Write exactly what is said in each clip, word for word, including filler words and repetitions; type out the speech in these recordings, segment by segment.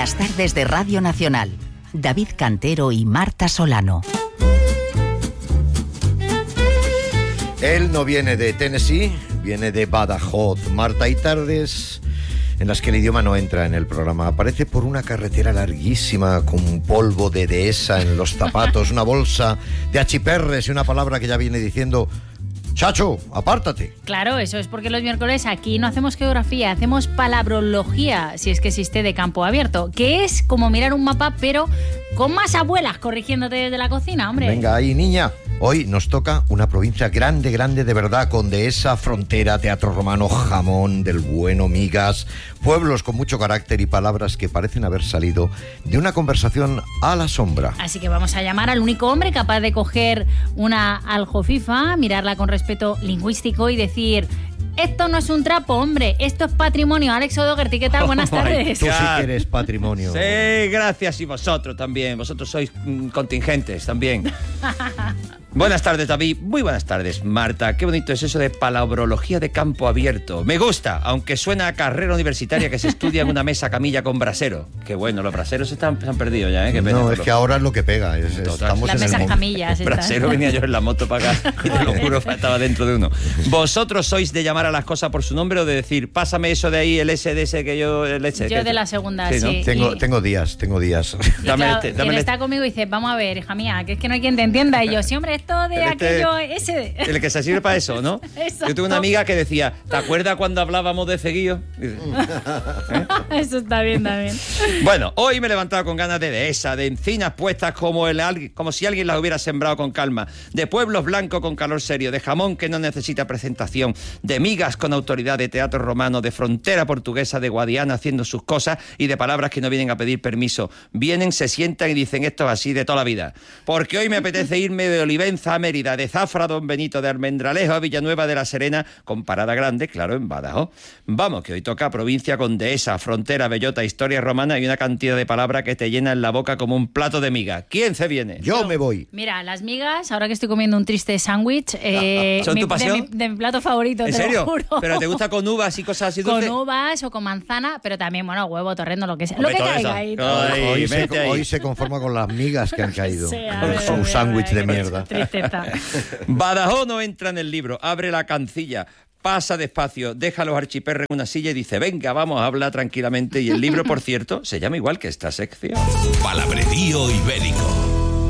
Las tardes de Radio Nacional. David Cantero y Marta Solano. Él no viene de Tennessee, viene de Badajoz. Marta, hay tardes en las que el idioma no entra en el programa. Aparece por una carretera larguísima con un polvo de dehesa en los zapatos, una bolsa de achiperres y una palabra que ya viene diciendo: Chacho, apártate. Claro, eso es porque los miércoles aquí no hacemos geografía, hacemos palabrología, si es que existe, de campo abierto, que es como mirar un mapa, pero con más abuelas corrigiéndote desde la cocina, hombre. Venga ahí, niña. Hoy nos toca una provincia grande, grande de verdad, con dehesa, frontera, teatro romano, jamón, del bueno, migas, pueblos con mucho carácter y palabras que parecen haber salido de una conversación a la sombra. Así que vamos a llamar al único hombre capaz de coger una aljofifa, mirarla con respeto lingüístico y decir: esto no es un trapo, hombre, esto es patrimonio. Alex O'Doherty, ¿qué tal? Buenas tardes. Tú sí que eres patrimonio. Sí, gracias, y vosotros también. Vosotros sois mm, contingentes también. Buenas tardes, David. Muy buenas tardes, Marta. Qué bonito es eso de palabrología de campo abierto. Me gusta, aunque suena a carrera universitaria que se estudia en una mesa camilla con brasero. Qué bueno, los braseros se, están, se han perdido ya, ¿eh? Qué pena, no, es que ahora es lo que pega. Es, estamos Las en mesas el camillas. El brasero venía yo en la moto para acá y te lo juro, estaba dentro de uno. ¿Vosotros sois de llamar a las cosas por su nombre o de decir: pásame eso de ahí, el S de ese que yo... El S, yo que de la segunda, sí. sí, ¿no? sí. Tengo, y, tengo días, tengo días. y Dame claro, este, dame él este. está conmigo y dice: vamos a ver, hija mía, que es que no hay quien te entienda. Y yo: sí, hombre, esto de Este- aquello, ese... El que se sirve para eso, ¿no? Exacto. Yo tuve una amiga que decía: ¿te acuerdas cuando hablábamos de ceguillo? ¿Eh? Eso está bien también. Bueno, hoy me he levantado con ganas de dehesa, de encinas puestas como, el, como si alguien las hubiera sembrado con calma, de pueblos blancos con calor serio, de jamón que no necesita presentación, de migas con autoridad, de teatro romano, de frontera portuguesa, de Guadiana haciendo sus cosas y de palabras que no vienen a pedir permiso. Vienen, se sientan y dicen: esto es así de toda la vida. Porque hoy me apetece irme de Olivenza a Mérida, de Zafra a Don Benito, de Almendralejo a Villanueva de la Serena, con parada grande, claro, en Badajoz. Vamos, que hoy toca provincia con dehesa, frontera, bellota, historia romana y una cantidad de palabras que te llenan la boca como un plato de miga. ¿Quién se viene? Yo me voy. Mira, las migas, ahora que estoy comiendo un triste sándwich, eh, ¿Son mi- tu pasión? De, mi, de mi plato favorito, ¿En te serio? lo juro. ¿Pero te gusta con uvas y cosas así Con dulces? uvas o con manzana, pero también, bueno, huevo, torrendo, lo que sea. Hombre, lo que todo caiga eso. ahí. Todo. Ay, Hoy se, vete ahí. hoy se conforma con las migas que han caído. Sí, a Con ver, su a ver, sándwich a ver, de mierda. Tristeza. Badajoz no entra en el libro, abre la cancilla, pasa despacio, deja los archiperres en una silla y dice: venga, vamos a hablar tranquilamente. Y el libro, por cierto, se llama igual que esta sección. Palabrerío ibérico.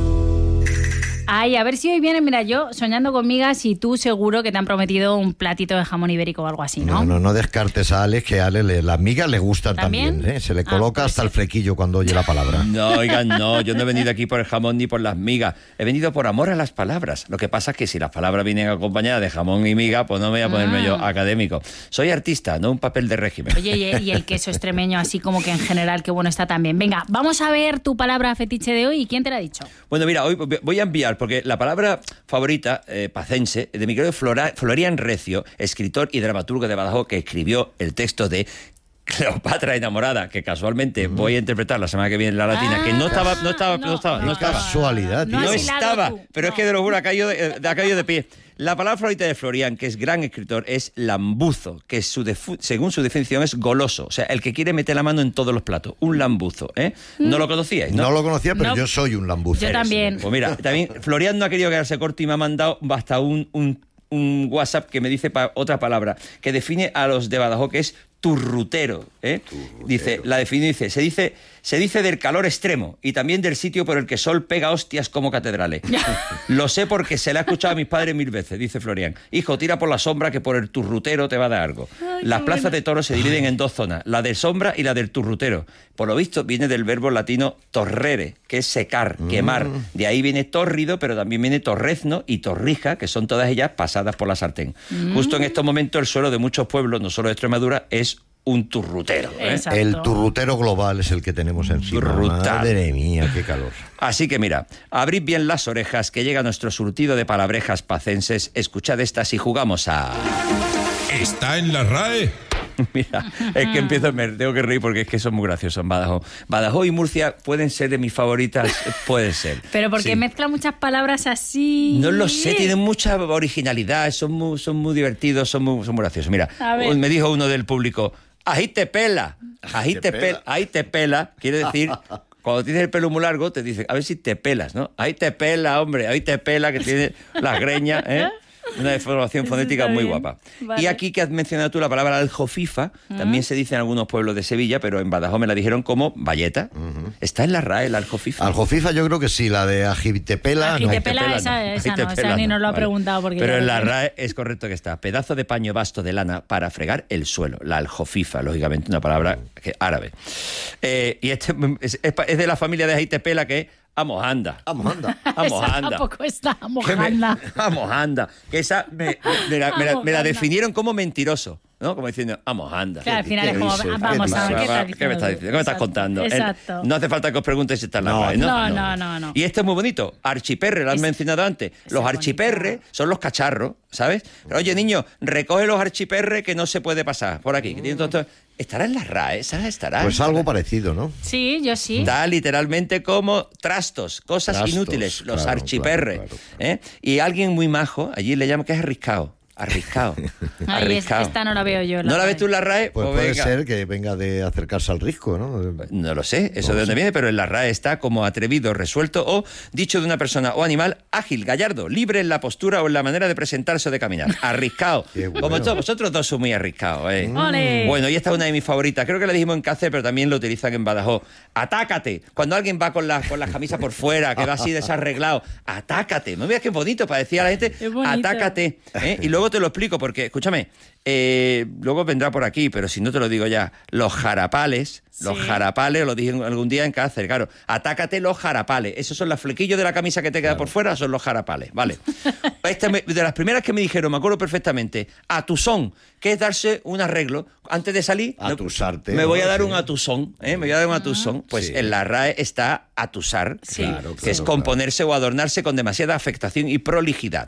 Ay, a ver si hoy viene, mira, yo soñando con migas y tú seguro que te han prometido un platito de jamón ibérico o algo así, ¿no? No, no, no descartes a Alex, que a Alex le- las migas le gustan ¿También? también. ¿eh? Se le Ah, coloca pues hasta sí. el flequillo cuando oye la palabra. No, oigan, no, yo no he venido aquí por el jamón ni por las migas. He venido por amor a las palabras. Lo que pasa es que si las palabras vienen acompañadas de jamón y miga, pues no me voy a ponerme Ah. yo académico. Soy artista, no un papel de régimen. Oye, y, y el queso extremeño, así como que en general, qué bueno está también. Venga, vamos a ver tu palabra fetiche de hoy. ¿Y quién te la ha dicho? Bueno, mira, hoy voy a enviar, porque la palabra favorita, eh, pacense, de mi querido Flora, Florian Recio, escritor y dramaturgo de Badajoz, que escribió el texto de Cleopatra enamorada, que casualmente mm. voy a interpretar la semana que viene en la latina, Ah, que no estaba, no estaba, no, no, estaba, no, no, estaba. Casualidad, tío. No No has hilado estaba, tú, pero no. es que de lo juro ha caído de, ha caído de pie. La palabra favorita de Florian, que es gran escritor, es lambuzo, que su defu- según su definición es goloso, o sea, el que quiere meter la mano en todos los platos, un lambuzo, ¿eh? ¿No lo conocíais? No ¿no? lo conocía, pero No. yo soy un lambuzo. Yo también. Pues mira, también Florian no ha querido quedarse corto y me ha mandado hasta un, un, un WhatsApp que me dice pa- otra palabra, que define a los de Badajoz, que es turrutero, ¿eh? Turrutero. Dice, la definición dice, se dice, se dice del calor extremo y también del sitio por el que sol pega hostias como catedrales. Lo sé porque se le ha escuchado a mis padres mil veces, dice Florian. Hijo, tira por la sombra que por el turrutero te va a dar algo. Ay, Las qué plazas bueno. de toros se dividen en dos zonas, la de sombra y la del turrutero. Por lo visto viene del verbo latino torrere, que es secar, quemar. De ahí viene tórrido, pero también viene torrezno y torrija, que son todas ellas pasadas por la sartén. Justo en estos momentos el suelo de muchos pueblos, no solo de Extremadura, es un turrutero, ¿eh? Exacto. El turrutero global es el que tenemos encima. Brutal. Madre mía, qué calor. Así que mira, abrid bien las orejas, que llega nuestro surtido de palabrejas pacenses. Escuchad estas y jugamos a... ¿Está en la RAE? Mira, es que empiezo, me tengo que reír porque es que son muy graciosos en Badajoz. Badajoz y Murcia pueden ser de mis favoritas, pueden ser. Pero porque Sí. mezcla muchas palabras así. No lo sé, tienen mucha originalidad, son muy, son muy divertidos, son muy, son muy graciosos. Mira, A ver. me dijo uno del público, ¡ahí te pela! ahí te, Te pela. pela. ahí te pela, quiere decir, cuando tienes el pelo muy largo, te dicen, a ver si te pelas, ¿no? Ahí te pela, hombre, ahí te pela, que tiene las greñas, ¿eh? Una deformación Eso fonética está muy bien. guapa. Vale. Y aquí que has mencionado tú la palabra aljofifa, uh-huh. también se dice en algunos pueblos de Sevilla, pero en Badajoz me la dijeron como valleta. Uh-huh. ¿Está en la R A E la aljofifa? Aljofifa yo creo que sí, la de Agitepela no. Agitepela, Agitepela, esa, no. esa no, Agitepela esa ni no. nos lo ha Vale. preguntado. Porque Pero ya en lo la tiene. R A E es correcto que está. Pedazo de paño vasto de lana para fregar el suelo. La aljofifa, lógicamente, una palabra que, árabe. Eh, y este es, es de la familia de Agitepela, que es Vamos, anda. Vamos, anda. Vamos, Esa anda. tampoco está, vamos, Que me- anda. Vamos, anda. Que esa me, me la, me la- Vamos, me la anda. definieron como mentiroso, ¿no? Como diciendo, vamos, anda. Claro, al final es ¿Qué como, dices? ah, ¿Qué vamos a ver, dices? ¿qué estás ¿Qué me diciendo? estás diciendo? ¿Qué me estás Exacto, contando? El- Exacto. no hace falta que os preguntéis si está en la No, R A E, ¿no? no, no, no, no. Y este es muy bonito. Archiperre, lo has Es- mencionado antes. es Los bonito. archiperres son los cacharros, ¿sabes? Pero, oye, niño, recoge los archiperres que no se puede pasar por aquí. Que tiene todo esto. ¿Estará en la R A E? ¿Esa estará? Pues algo parecido, ¿no? Sí, yo sí. Está literalmente como trastos, cosas Trastos, inútiles, los claro, archiperres. claro, claro, claro. ¿eh? Y alguien muy majo allí le llama que es arriscado. Arriscado. Ay, es- arriscado. esta no la veo yo. ¿No la ves tú en la R A E? Pues Pues puede venga. ser que venga de acercarse al risco, ¿no? No lo sé, eso de dónde viene, pero en la R A E está como atrevido, resuelto o dicho de una persona o animal ágil, gallardo, libre en la postura o en la manera de presentarse o de caminar. Arriscado. Qué bueno. Como todos, vosotros dos sois muy arriscados, ¿eh? ¡Ole! Bueno, y esta es una de mis favoritas. Creo que la dijimos en Cáceres, pero también lo utilizan en Badajoz. Atácate. Cuando alguien va con las con las camisas por fuera, que va así desarreglado, atácate. No veas qué bonito para decir a la gente, Qué bonito. atácate. ¿eh? Y luego te lo explico, porque, escúchame, eh, luego vendrá por aquí, pero si no te lo digo ya, los jarapales, los Sí. jarapales, lo dije algún día en Cáceres, claro, atácate los jarapales. Esos son los flequillos de la camisa que te queda por fuera, son los jarapales, ¿vale? Esta me- de las primeras que me dijeron, me acuerdo perfectamente, atusón, que es darse un arreglo. Antes de salir, me- Atusarte, me voy a ¿no? dar Sí. un atusón, ¿eh? Me voy a dar un atusón. Pues Sí. en la R A E está atusar, Sí. Claro, que es claro, componerse o adornarse con demasiada afectación y prolijidad.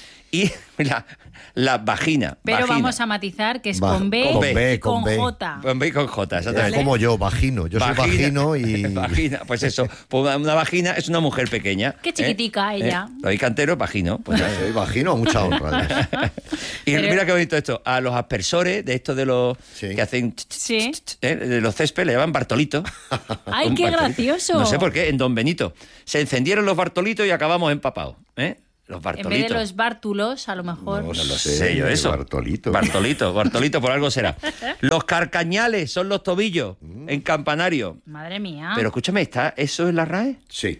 Y la, la vagina. Pero vagina. vamos a matizar que es Va- con B, con B, y con con B. J. Con B y con J, Es exactamente. como yo, vagino. Yo soy vagino y... Vagina, pues eso. Pues una, una vagina es una mujer pequeña. Qué chiquitica ¿eh? ella. ¿Eh? David Cantero, vagino. Pues nada. Soy vagino, mucha honra. Y Pero- mira qué bonito esto. A los aspersores de estos de los Sí. que hacen Sí. ¿eh? de los césped le llaman Bartolito. ¡Ay, Un qué Bartolito. gracioso! No sé por qué, en Don Benito. Se encendieron los Bartolitos y acabamos empapados. ¿eh? Los En Bartolitos. vez de los bártulos, a lo mejor. No No lo sé, sé yo eso. Bartolito. Bartolito, Bartolito, por algo será. Los carcañales son los tobillos Mm. en campanario. Madre mía. Pero escúchame, ¿está eso en la R A E? Sí.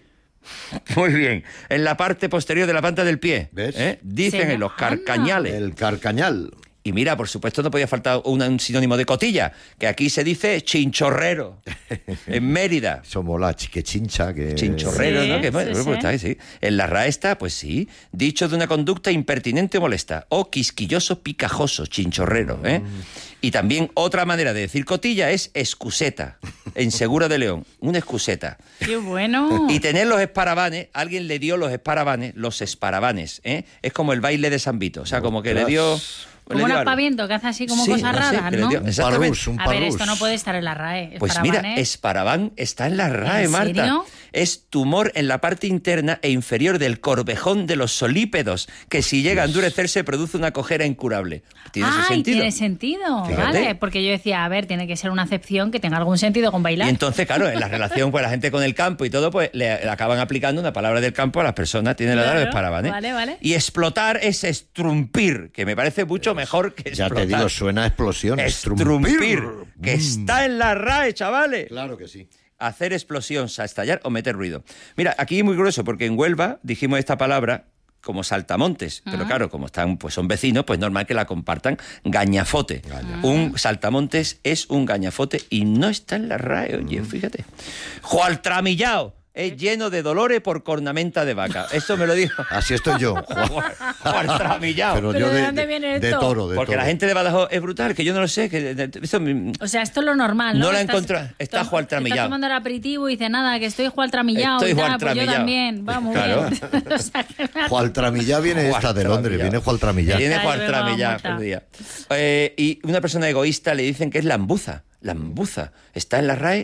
Muy bien. En la parte posterior de la planta del pie. ¿Ves? ¿eh? Dicen Se en los llama. carcañales. El carcañal. Y mira, por supuesto, no podía faltar un, un sinónimo de cotilla, que aquí se dice chinchorrero. En Mérida. Somos la chique chincha que... Chinchorrero, Sí, ¿no? Que, bueno, sí, pues sí. está ahí, sí. En la R A E está, pues sí. Dicho de una conducta impertinente o molesta. O quisquilloso, picajoso, chinchorrero. ¿eh? Y también otra manera de decir cotilla es excuseta. En Segura de León. Una excuseta. ¡Qué bueno! Y tener los esparabanes, alguien le dio los esparabanes, los esparabanes, ¿eh? Es como el baile de San Vito. O sea, como que le dio... Como le un dio algo. aspaviento que hace así como Sí, cosas no sé, raras, que le ¿no? dio- Un Exactamente. parrús, un A ver, parrús. esto no puede estar en la R A E. Pues mira, Esparabanes. Esparabán está en la R A E, ¿En Marta. serio? Es tumor en la parte interna e inferior del corvejón de los solípedos, que si llega a endurecerse produce una cojera incurable. ¿Tiene ese Ay, sentido? tiene sentido, Fíjate. vale. Porque yo decía, a ver, tiene que ser una acepción que tenga algún sentido con bailar. Y entonces, claro, en la relación pues la gente con el campo y todo, pues le, le acaban aplicando una palabra del campo a las personas. Tiene la edad de Claro, Esparabán, ¿eh? vale, vale. Y explotar es estrumpir, que me parece mucho mejor que Ya explotar. te digo, suena a explosión. Estrumpir, que Mm. está en la R A E, chavales. Claro que sí. Hacer explosión, o sea, estallar o meter ruido. Mira, aquí es muy grueso, porque en Huelva dijimos esta palabra como saltamontes, pero claro, como están, pues son vecinos, pues normal que la compartan. Gañafote. Un saltamontes es un gañafote y no está en la R A E, oye, fíjate. Jualtramillao es lleno de dolores por cornamenta de vaca. Eso me lo dijo. Así estoy yo. Jualtramillao. Pero ¿Pero yo de de, dónde viene de esto? toro, de Porque toro. la gente de Badajoz es brutal, que yo no lo sé, que de- de- eso me- O sea, esto es lo normal, ¿no? No la Estás- encontré. Está tom- jualtramillao. Estás tomando el aperitivo y dice nada, que estoy jualtramillao Estoy y tal, pues yo jualtramillao. también. Vamos, Claro. bien. O sea, que me ha- Jualtramillá viene esta de Londres, viene Jualtramillá. Viene Ay, Juan me Tramillá, va a por día. Eh, y una persona egoísta le dicen que es lambuza. Lambuza. Está en la R A E.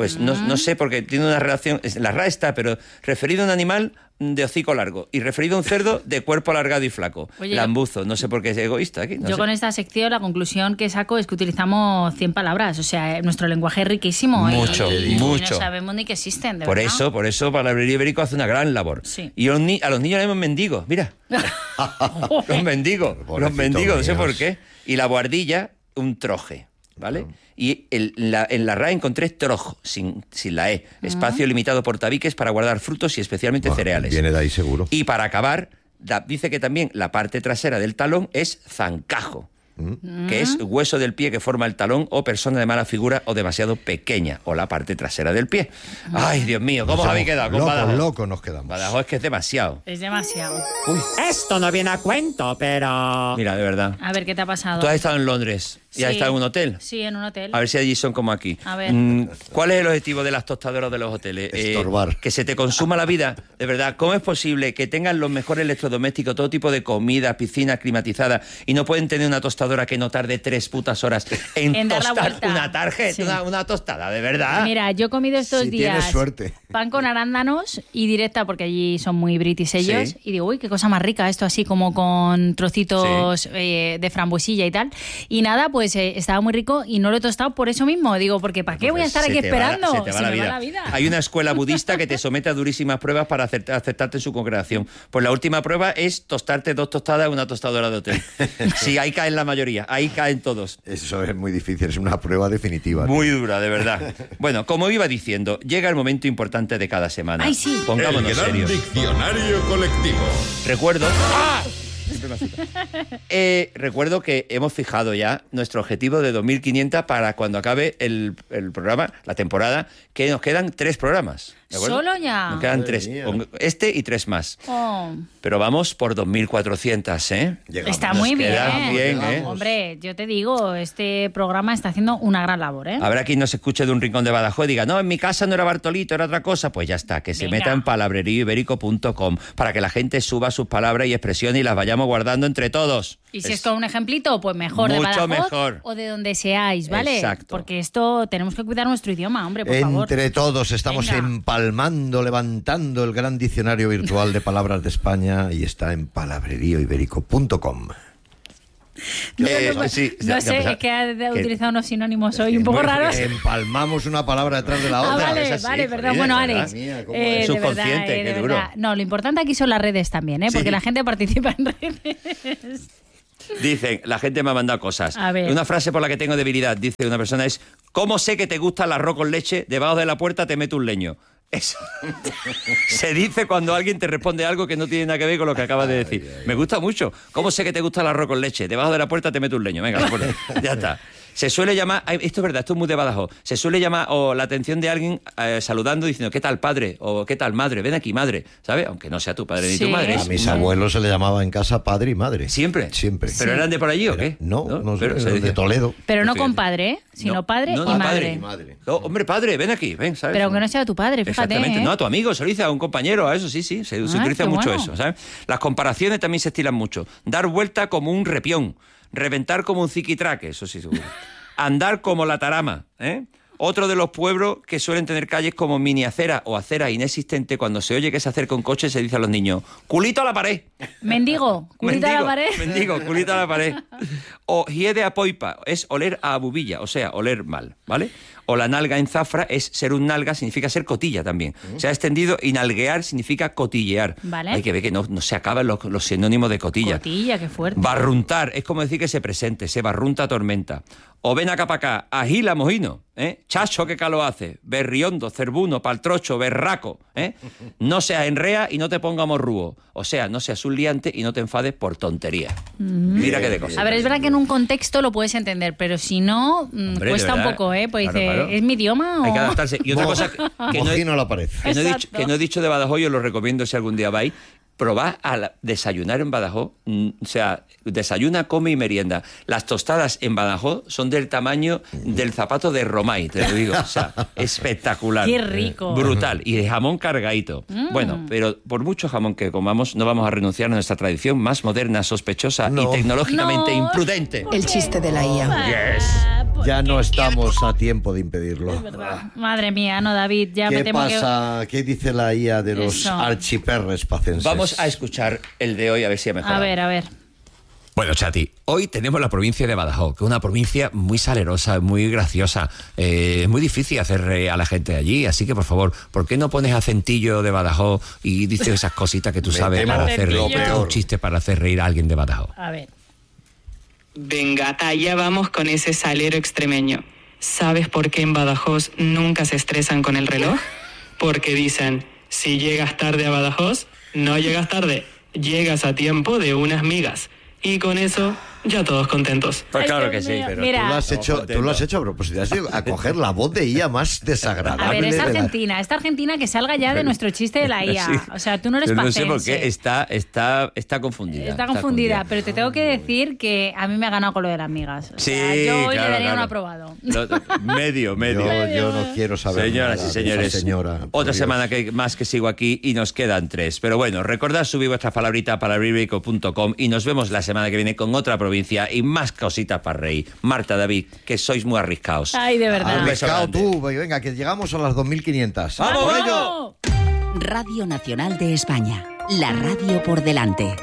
Pues no, no sé, porque tiene una relación... La R A E está, pero referido a un animal de hocico largo y referido a un cerdo de cuerpo alargado y flaco. Oye, Lambuzo, no sé por qué es egoísta aquí. No yo sé. con esta sección la conclusión que saco es que utilizamos cien palabras. O sea, nuestro lenguaje es riquísimo. Mucho, y, y mucho. no sabemos ni que existen, de Por verdad. eso, por eso Palabrería Ibérico hace una gran labor. Sí. Y a los, ni- a los niños le llaman mendigos, mira. Los mendigos, los Pobrecitos mendigos, no sé míos. por qué. Y la buhardilla, un troje, ¿vale? Y el- la- en la R A E encontré troj, sin, sin la E. Espacio limitado por tabiques para guardar frutos y especialmente Bueno, cereales. viene de ahí seguro. Y para acabar, da- dice que también la parte trasera del talón es zancajo, que es hueso del pie que forma el talón o persona de mala figura o demasiado pequeña, o la parte trasera del pie. Ay, Dios mío, ¿cómo os habéis quedado con locos, Badajoz? locos nos quedamos. Badajoz es que es demasiado. Es demasiado. Esto no viene a cuento, pero... Mira, de verdad. A ver, ¿qué te ha pasado? Tú has estado en Londres y has Sí. estado en un hotel. Sí, en un hotel. A ver si allí son como aquí. A ver. Mm, ¿Cuál es el objetivo de las tostadoras de los hoteles? Eh, Estorbar. que se te consuma la vida. De verdad, ¿cómo es posible que tengan los mejores electrodomésticos, todo tipo de comida, piscinas climatizadas, y no pueden tener una tostadora que no tarde tres putas horas en, En dar la tostar vuelta. una tarjeta, Sí. una, una tostada, de verdad? Mira, yo he comido estos Si días tienes suerte. pan con arándanos y directa, porque allí son muy british ellos, Sí. y digo, uy, qué cosa más rica esto, así como con trocitos eh, de frambuesilla y tal. Y nada, pues eh, estaba muy rico y no lo he tostado por eso mismo. Digo, porque ¿para qué voy a estar Se aquí te va la- esperando? se te va Se la me vida. va la vida. Hay una escuela budista que te somete a durísimas pruebas para acepta- aceptarte en su congregación. Pues la última prueba es tostarte dos tostadas en una tostadora de hotel. Sí, ahí caen la mayoría, ahí caen todos. Eso es muy difícil, es una prueba definitiva. Muy dura, de verdad. Bueno, como iba diciendo, llega el momento importante de cada semana. Ay, sí. Pongámonos El gran serios. diccionario colectivo. Recuerdo... ¡Ah! Siempre me asusta. Eh, recuerdo que hemos fijado ya nuestro objetivo de dos mil quinientos para cuando acabe el, el programa, la temporada, que nos quedan tres programas. ¿de acuerdo? ¿Solo ya? Nos quedan Madre tres. mía. Con este y tres más. Oh, Pero vamos por dos mil cuatrocientos, ¿eh? Llegamos. está nos muy bien. queda bien, ¿eh? Hombre, yo te digo, este programa está haciendo una gran labor, ¿eh? Habrá quien nos escuche de un rincón de Badajoz y diga, no, en mi casa no era Bartolito, era otra cosa. Pues ya está, que se Venga. meta en palabrerío ibérico punto com para que la gente suba sus palabras y expresiones y las vayamos guardando entre todos. Y si es con un ejemplito, pues mejor de Mucho Badajoz mejor. o de donde seáis, ¿vale? Exacto. Porque esto tenemos que cuidar nuestro idioma, hombre, por favor. Entre todos estamos Venga. empalmando, levantando el gran diccionario virtual de palabras de España y está en palabrerío ibérico punto com. Eh, sí, No ya- sé, ya- es que ha que- utilizado unos sinónimos hoy un poco Muy- raros. Empalmamos una palabra detrás de la Ah, otra. vale, es así, vale, perdón. jolines, Bueno, ¿verdad? Alex, Mía, cómo eh, es. de Subconsciente, verdad, eh, de qué duro. verdad. No, lo importante aquí son las redes también, ¿eh? Porque Sí. la gente participa en redes. Dicen, la gente me ha mandado cosas. A ver. Una frase por la que tengo debilidad, dice una persona, es ¿cómo sé que te gusta el arroz con leche? Debajo de la puerta te meto un leño. Eso se dice cuando alguien te responde algo que no tiene nada que ver con lo que acabas de decir. Me gusta mucho. ¿Cómo sé que te gusta el arroz con leche? Debajo de la puerta te meto un leño. Venga, pues, ya está. Se suele llamar, ay, esto es verdad, esto es muy de Badajoz, se suele llamar o la atención de alguien eh, saludando diciendo ¿qué tal padre? O ¿qué tal madre? Ven aquí madre, ¿sabes? Aunque no sea tu padre ni Sí. tu madre. A es- mis abuelos se le llamaba en casa padre y madre. ¿Siempre? Siempre. ¿Pero eran de por allí o qué? No, no, Pero sé, se de dice- Toledo. Pero no Fíjate. con padre, ¿eh? Sino No, padre no, y no, madre. padre y madre. No, hombre, padre, ven aquí, ven, ¿sabes? Pero aunque no sea tu padre, fíjate. Exactamente. ¿eh? No, a tu amigo, se lo dice a un compañero, a eso sí, sí, se, se Ah, utiliza qué mucho bueno. eso, ¿sabes? Las comparaciones también se estilan mucho. Dar vuelta como un repión, reventar como un ziquitraque, eso sí seguro. Andar como la tarama, ¿eh? Otro de los pueblos que suelen tener calles como mini acera o acera inexistente, cuando se oye que se acerca un coche se dice a los niños, culito a la pared. Mendigo, culita a la Mendigo, pared. Mendigo, culito a la pared. O hiede a poipa, es oler a bubilla, o sea, oler mal, ¿vale? O la nalga en zafra es ser un nalga, significa ser cotilla también. Se ha extendido y nalguear significa cotillear. Vale. Hay que ver que no, no se acaban los, los sinónimos de cotilla. Cotilla, qué fuerte. Barruntar es como decir que se presente, se barrunta tormenta. O ven acá para acá, agila mojino, ¿eh? Chacho, qué calor hace. Berriondo, cerbuno, paltrocho, berraco, ¿eh? No seas enrea y no te ponga morrúo. O sea, no seas un liante y no te enfades por tontería. Mira qué de cosas. A ver, es verdad que en un contexto lo puedes entender, pero si no, mm, Hombre, de cuesta un verdad. poco, ¿eh? Pues Claro, dice, claro. ¿es mi idioma o...? Hay que adaptarse. Y otra cosa que, que no, he, Mojino a la pared. que no he dicho, Exacto. que no he dicho de Badajoz, yo lo recomiendo si algún día vais. Probad a la- desayunar en Badajoz, mm, o sea, desayuna, come y merienda. Las tostadas en Badajoz son del tamaño del zapato de Romay, te lo digo. O sea, espectacular. Qué rico. Brutal. Y de jamón cargadito. Bueno, pero por mucho jamón que comamos, no vamos a renunciar a nuestra tradición más moderna, sospechosa No. y tecnológicamente No. imprudente. El chiste de la I A. Yes. Ah, Ya no estamos a tiempo de impedirlo. Es verdad. Madre mía, no, David, ya ¿Qué me temo pasa? ¿Qué dice la I A de los Eso. archiperres pacenses? Vamos a escuchar el de hoy a ver si ha que... mejorado. A ver, a ver. Bueno, Chati, hoy tenemos la provincia de Badajoz, que es una provincia muy salerosa, muy graciosa. Eh, es muy difícil hacer reír a la gente de allí, así que por favor, ¿por qué no pones acentillo de Badajoz y dices esas cositas que tú Me sabes temo para hacer lo reír? peor. Un chiste para hacer reír a alguien de Badajoz. A ver. Venga, allá vamos con ese salero extremeño. ¿Sabes por qué en Badajoz nunca se estresan con el reloj? Porque dicen, si llegas tarde a Badajoz, no llegas tarde, llegas a tiempo de unas migas. Y con eso, ya todos contentos. Pues Ay, claro Dios que sí. mío. Pero Mira. tú lo has hecho, Estamos tú lo has hecho a propósito. Has ido a coger la voz de I A más desagradable. A ver, es de la- Argentina. Esta Argentina que salga ya de nuestro chiste de la I A. Sí. O sea, tú no eres Yo no pacense. sé por qué está, está, está confundida. Está confundida, pero te tengo que decir que a mí me ha ganado con lo de las migas. O Sí, sea, yo hoy claro, le daría claro. un aprobado. Lo- medio, medio. Yo, yo no quiero saber Señoras nada y de esa señores, señora, por otra Dios. semana que más que sigo aquí y nos quedan tres. Pero bueno, recordad subir vuestras palabritas para palabrico punto com y nos vemos la semana que viene con otra provincia y más cositas para reír. Marta, David, que sois muy arriscados. Ay, de verdad. Al Un beso pescado grande. tú, venga, que llegamos a las dos mil quinientas. ¡Vamos, ¡Por vamos! ello! Radio Nacional de España. La radio por delante.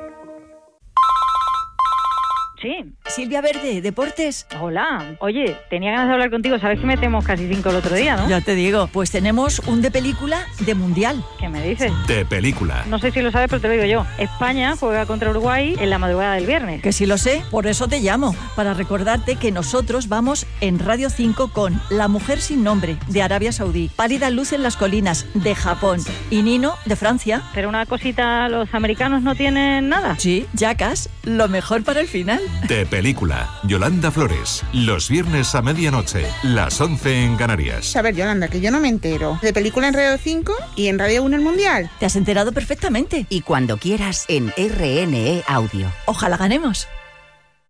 Sí. Silvia Verde, Deportes. Hola. Oye, tenía ganas de hablar contigo. Sabes que metemos casi cinco el otro día, ¿no? Ya te digo, pues tenemos un de película de Mundial. ¿Qué me dices? De película. No sé si lo sabes, pero te lo digo yo. España juega contra Uruguay en la madrugada del viernes. Que sí lo sé, por eso te llamo, para recordarte que nosotros vamos en Radio cinco con La mujer sin nombre, de Arabia Saudí, Pálida luz en las colinas, de Japón, y Nino, de Francia. Pero una cosita, ¿los americanos no tienen nada? Sí, Jackass, lo mejor para el final. De película. Yolanda Flores. Los viernes a medianoche. Las once en Canarias. A ver, Yolanda, que yo no me entero. De película en Radio cinco y en Radio uno el Mundial. Te has enterado perfectamente. Y cuando quieras en R N E Audio. Ojalá ganemos.